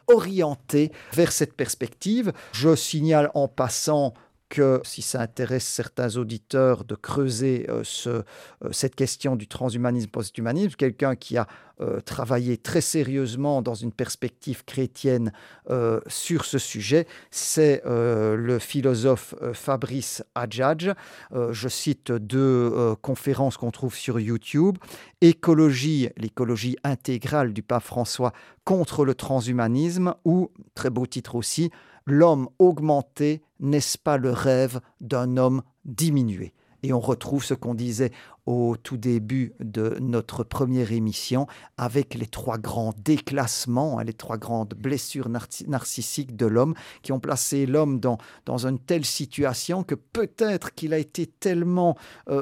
orienté vers cette perspective. Je signale en passant que si ça intéresse certains auditeurs de creuser cette question du transhumanisme, posthumanisme, quelqu'un qui a travaillé très sérieusement dans une perspective chrétienne sur ce sujet, c'est le philosophe Fabrice Adjadj. Je cite deux conférences qu'on trouve sur YouTube. Écologie, l'écologie intégrale du pape François contre le transhumanisme, ou, très beau titre aussi, L'homme augmenté, n'est-ce pas le rêve d'un homme diminué? Et on retrouve ce qu'on disait au tout début de notre première émission avec les trois grands déclassements, les trois grandes blessures narcissiques de l'homme qui ont placé l'homme dans une telle situation que peut-être qu'il a été tellement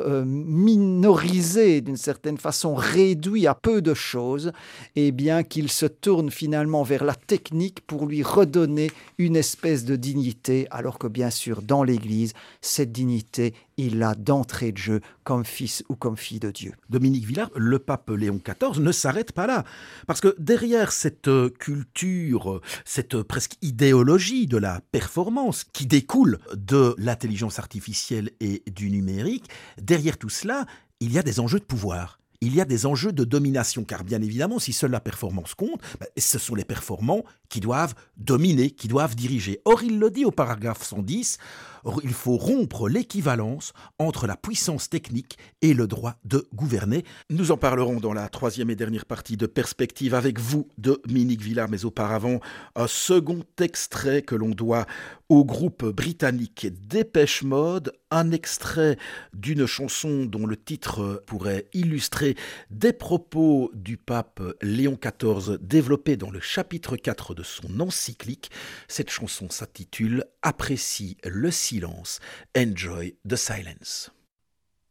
minorisé, d'une certaine façon réduit à peu de choses, et bien qu'il se tourne finalement vers la technique pour lui redonner une espèce de dignité, alors que bien sûr dans l'Église, cette dignité, il l'a d'entrée de jeu comme fils ou comme fille de Dieu. Dominique Villard, le pape Léon XIV ne s'arrête pas là. Parce que derrière cette culture, cette presque idéologie de la performance qui découle de l'intelligence artificielle et du numérique, derrière tout cela, il y a des enjeux de pouvoir. Il y a des enjeux de domination, car bien évidemment, si seule la performance compte, ce sont les performants qui doivent dominer, qui doivent diriger. Or, il le dit au paragraphe 110, il faut rompre l'équivalence entre la puissance technique et le droit de gouverner. Nous en parlerons dans la troisième et dernière partie de Perspective avec vous, Dominique Villard, mais auparavant, un second extrait que l'on doit au groupe britannique Dépêche Mode, un extrait d'une chanson dont le titre pourrait illustrer des propos du pape Léon XIV développés dans le chapitre 4 de son encyclique. Cette chanson s'intitule « Apprécie le silence, enjoy the silence ».